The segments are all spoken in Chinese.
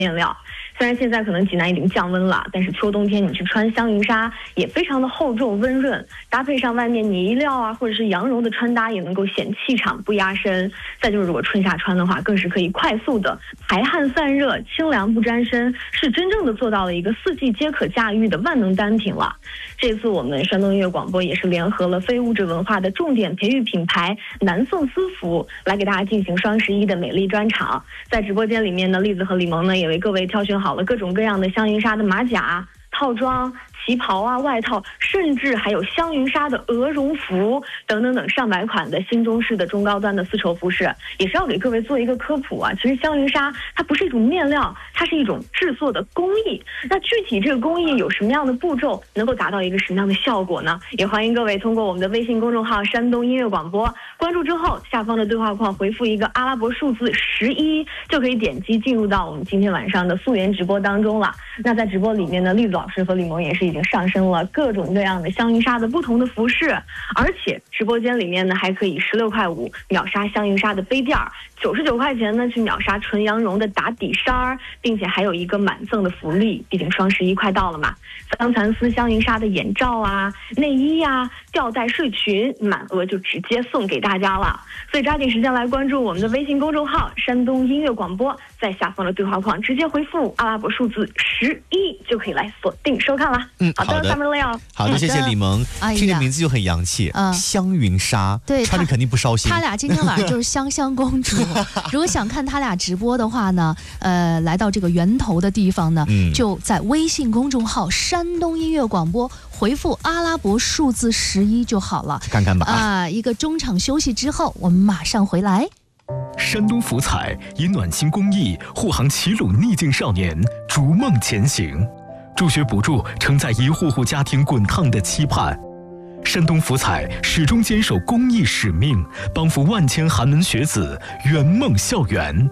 面料。虽然现在可能济南已经降温了，但是秋冬天你去穿香云纱也非常的厚重温润，搭配上外面呢衣料啊或者是羊绒的穿搭，也能够显气场不压身。再就是如果春夏穿的话，更是可以快速的排汗散热，清凉不沾身，是真正的做到了一个四季皆可驾驭的万能单品了。这次我们山东音乐广播也是联合了非物质文化的重点培育品牌南宋丝服，来给大家进行双11的美丽专场。在直播间里面呢，栗子和李萌呢也为各位挑选好了各种各样的香云纱的马甲、套装、旗袍啊、外套，甚至还有香云纱的鹅绒服等等等上百款的新中式的中高端的丝绸服饰，也是要给各位做一个科普啊。其实香云纱它不是一种面料，它是一种制作的工艺。那具体这个工艺有什么样的步骤，能够达到一个什么样的效果呢？也欢迎各位通过我们的微信公众号山东音乐广播关注之后，下方的对话框回复一个阿拉伯数字11，就可以点击进入到我们今天晚上的素颜直播当中了。那在直播里面呢，栗子老师和李萌也是已经上身了各种各样的香云纱的不同的服饰，而且直播间里面呢还可以16.5块秒杀香云纱的杯垫，99块钱呢去秒杀纯羊绒的打底衫，并且还有一个满赠的福利，毕竟双11快到了嘛。桑蚕丝香云纱的眼罩啊、内衣啊、吊带睡裙，满额就直接送给大家了。所以抓紧时间来关注我们的微信公众号山东音乐广播，在下方的对话框直接回复阿拉伯数字11，就可以来锁定收看了。好的，咱们聊。 好的，谢谢李萌，听着名字就很洋气，香云纱， 对， 穿着肯定不烧心。 他俩今天晚上就是香香公主。如果想看他俩直播的话呢，来到这个源头的地方呢，就在微信公众号山东音乐广播回复阿拉伯数字11就好了。 看看吧一个中场休息之后，我们马上回来。 山东福彩以暖心公益护航齐鲁逆境少年逐梦前行，助学补助承载一户户家庭滚烫的期盼。山东福彩始终坚守公益使命，帮扶万千寒门学子圆梦校园。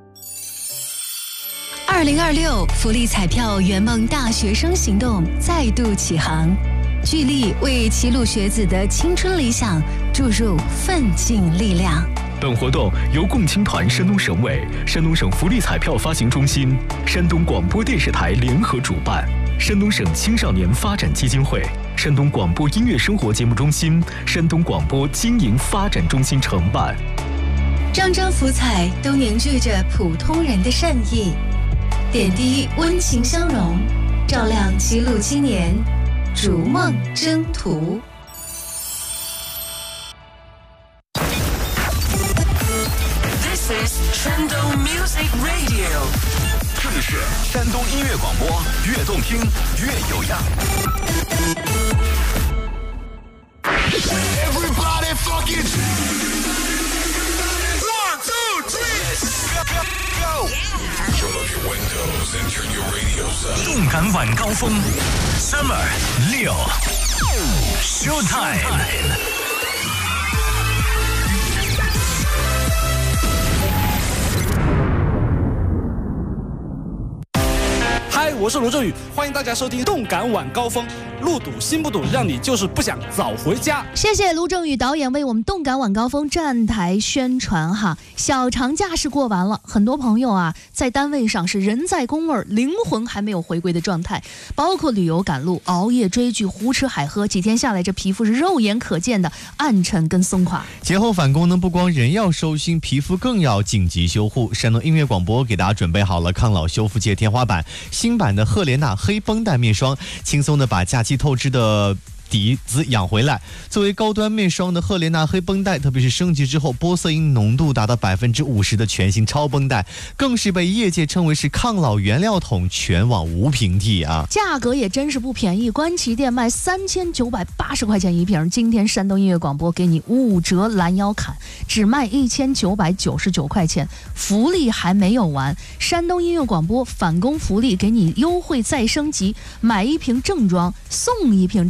2026福利彩票圆梦大学生行动再度起航，聚力为齐鲁学子的青春理想注入奋进力量。 本活动由共青团山东省委、山东省福利彩票发行中心、山东广播电视台联合主办，山东省青少年发展基金会、山东广播音乐生活节目中心、山东广播经营发展中心承办。 张张福彩都凝聚着普通人的善意，点滴温情相融，照亮齐鲁青年逐梦征途。 山东 Music Radio， 这里是山东音乐广播，越动听越有样。Everybody fucking one, two, three, go! Turn up your windows and turn your radios up. 动感晚高峰 ，Summer 6 Showtime。 嗨，我是罗振宇，欢迎大家收听《动感晚高峰》，路堵心不堵，让你就是不想早回家。 谢谢卢正宇导演为我们《动感晚高峰》站台宣传哈。小长假是过完了，很多朋友啊在单位上是人在宫位，灵魂还没有回归的状态，包括旅游赶路、熬夜追剧、胡吃海喝，几天下来这皮肤是肉眼可见的暗沉跟松垮。 节后返工呢，不光人要收心，皮肤更要紧急修护。山东音乐广播给大家准备好了抗老修复界天花板新版的赫莲娜黑绷带面霜，轻松的把假期透支的底子养回来。作为高端面霜的赫莲娜黑绷带，特别是升级之后玻色因浓度达到50%的全新超绷带，更是被业界称为是抗老原料桶，全网无平替啊！ 价格也真是不便宜，官旗店卖3980块钱一瓶，今天山东音乐广播给你5折拦腰砍，只卖1999块钱，福利还没有完。山东音乐广播返工福利给你优惠再升级，买一瓶正装送一瓶正装。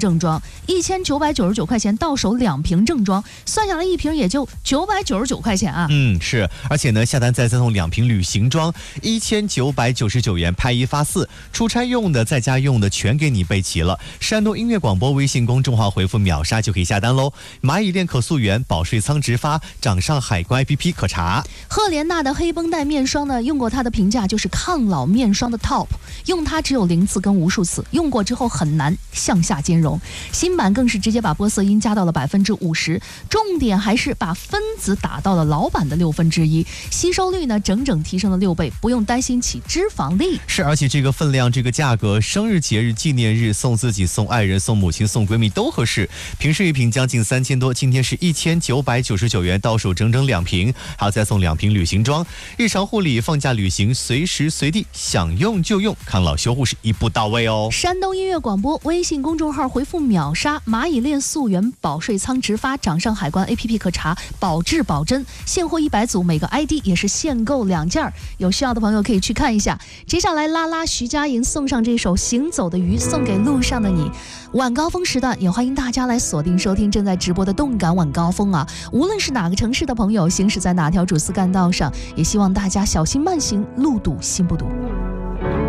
1999块钱到手2瓶正装，算下来1瓶也就999块钱啊。 是，而且呢，下单再送2瓶旅行装，1999元拍1发4，出差用的、在家用的全给你备齐了。山东音乐广播微信公众号回复秒杀就可以下单喽。蚂蚁链可溯源，保税仓直发，掌上海关 APP 可查。 赫莲娜的黑绷带面霜呢，用过它的评价就是抗老面霜的 top， 用它只有0次跟无数次，用过之后很难向下兼容。新版更是直接把玻色因加到了50%，重点还是把分子打到了老版的1/6，吸收率呢整整提升了6倍，不用担心起脂肪粒。 是，而且这个分量、这个价格，生日、节日、纪念日送自己、送爱人、送母亲、送闺蜜都合适。平时1瓶将近3000多，今天是1999元到手整整2瓶，还要再送2瓶旅行装。日常护理、放假旅行，随时随地想用就用，抗老修护是一步到位哦。 山东音乐广播微信公众号回复秒杀，蚂蚁链溯源，保税仓直发，掌上海关 APP 可查，保质保真，现货100组，每个 ID 也是限购2件，有需要的朋友可以去看一下。接下来拉拉徐佳莹送上这首《行走的鱼》，送给路上的你。晚高峰时段也欢迎大家来锁定收听正在直播的动感晚高峰啊！无论是哪个城市的朋友，行驶在哪条主次干道上，也希望大家小心慢行，路堵心不堵。